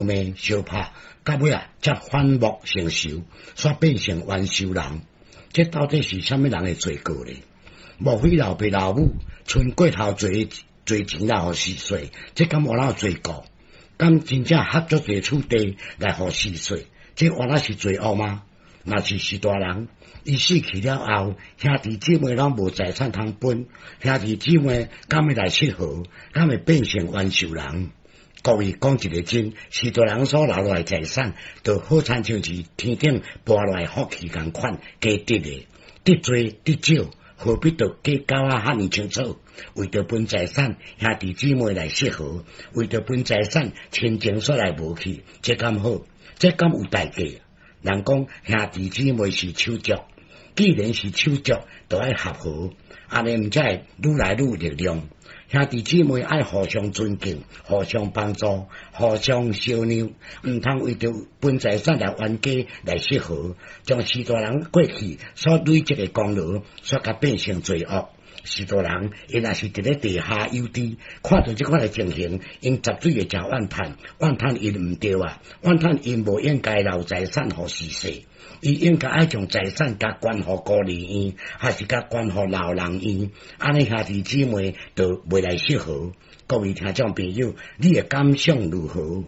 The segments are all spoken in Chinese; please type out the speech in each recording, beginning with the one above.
命相拍，到尾啊才反目成仇，煞变成冤仇人。这到底是啥物人的罪过呢？莫非老爸老母存过头做钱来互死碎？这敢有哪罪过？敢真正合作侪厝地来互死碎？这原来是罪恶吗？若是大人，伊死去了后，兄弟姊妹拢无财产通分，兄弟姊妹敢会来契合？敢会变成冤仇人？各位讲一个真，大人所留落来财产，就好亲像是天顶拨落来福气共款，加得的，得多得少，何必着计较啊遐尼清楚？为着分财产，兄弟姊妹来适合；为着分财产，亲情煞来无去，这敢好？这敢有代价？人讲兄弟姊妹是手足，既然是手足，就爱合合，安尼毋才会愈来愈力量。兄弟姊妹爱互相尊敬，互相帮助，互相相让，毋通为着分财产来冤家来适合，将大人过去所累积的功劳，煞甲变成罪恶。大人因若是伫咧地下有地，看到即款的情形，因绝对会诚怨叹，怨叹因毋对啊，怨叹因无应该留财产互逝世，伊应该爱将财产甲捐互孤儿院，还是甲捐互老人院，安尼兄弟姊妹就袂来适合。各位听众朋友，你的感想如何？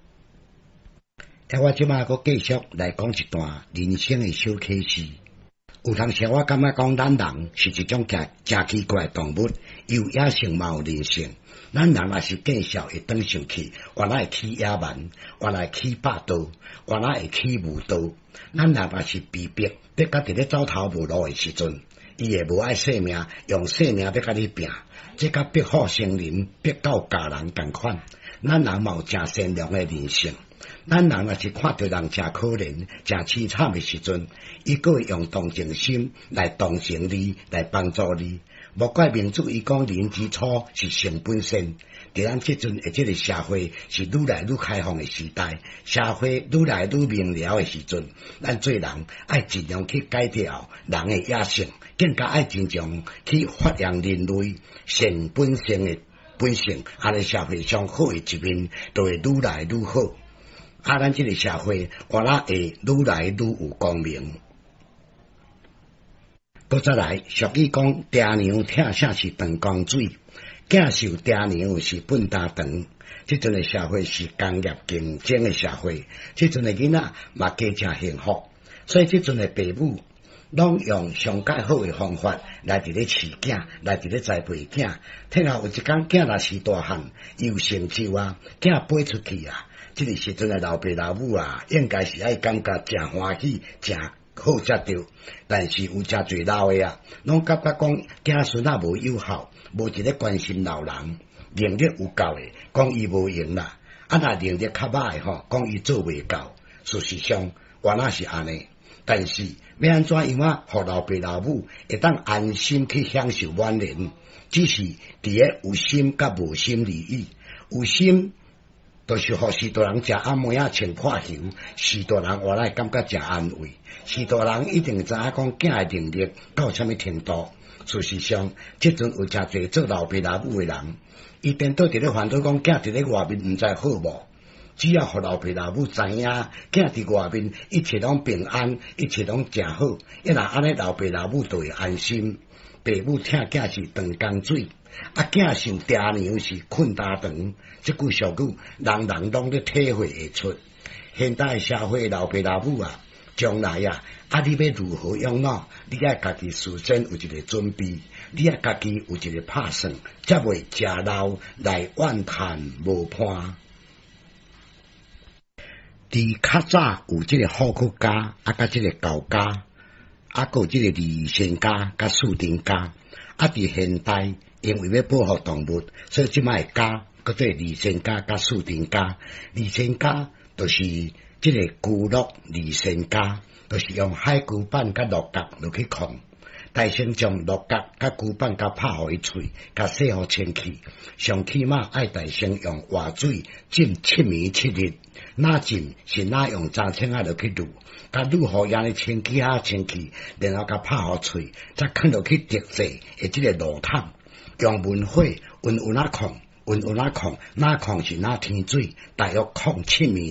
我即马佫继续来讲一段人生的小启示。有当时我感觉讲，咱人是一种真奇怪的动物，有野性嘛有人性。咱人若是见笑会转上去，原来会起野蛮，原来会起霸道，原来会起无道。咱人若是被逼，逼甲伫咧走投无路的时阵，伊会无爱性命，用性命要甲你拼，这甲逼好生人，逼到家人共款。咱人嘛有真善良的人性。咱人若是看到人真可怜、真凄惨的时阵，伊佫会用同情心来同情你，来帮助你。莫怪民主伊讲人之初是性本善，伫咱即阵的即个社会是愈来愈开放的时代，社会愈来愈明了的时阵，咱做人爱尽量去改掉人的野性，更加爱真正去发扬人类善本性的本性，安尼社会上好的一面就会愈来愈好。咱这个社会原来会愈来愈有光明。搁再来，俗语讲，爹娘疼啥是长江水，囝受爹娘是粪担长。即阵的社会是工业竞争的社会，即阵的囡仔嘛加诚幸福，所以即阵的父母拢用上介好的方法来伫咧饲囝，来伫咧栽培囝。听后有一天囝若是大汉，有成就啊，囝飞出去啊。这个时阵的老爸老母啊，应该是爱感觉诚欢喜、诚好才对。但是有诚侪老的啊，拢感觉讲囝孙仔无友好，无一个关心老人，能力有够的，讲伊无用啦；若能力较歹的吼，讲伊做袂到。事实上，原来是安尼。但是要安怎样啊，互老爸老母会当安心去享受晚年？只是伫咧有心甲无心而已。有心就是互大人食暗暝穿破袖，大人原来感觉诚安慰。大人一定知影讲囝的能力到什么程度。事实上，即阵有诚侪做老爸老母的人，伊颠倒伫咧烦恼讲囝伫咧外面毋知好无。只要互老爸老母知影，囝伫外面一切拢平安，一切拢诚好，一若安尼老爸老母就会安心。爸母疼囝是长江水，囝受爹娘是困大肠。即句俗语，人人拢咧体会会出。现代社会老爸老母啊，将来啊，你要如何养老？你爱家己事先有一个准备，你爱家己有一个打算，才袂食老来怨叹无伴。伫较早有即个好客家，甲即个高家，还有即个离仙家甲树丁家。伫现代，因为要保护动物，所以即摆家叫做离仙家甲树丁家。离仙家就是即个居乐离仙家，就是用海龟板甲鹿角落去控。大先将鹿角甲龟板甲拍互伊喙，甲洗互清气。上起码爱大先用活水浸7暝7日，哪浸是哪用查清落去卤，甲卤互安尼清气清气，然后甲拍互喙，再放落去特制的即个炉汤，用文火温温控， 有哪矿是哪天水，大约07米。